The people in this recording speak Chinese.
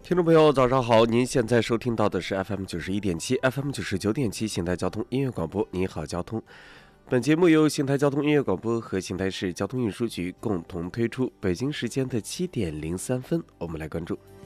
听众朋友，早上好！您现在收听到的是 FM91.7、FM99.7邢台交通音乐广播。你好，交通。本节目由邢台交通音乐广播和邢台市交通运输局共同推出。北京时间的7点03分，我们来关注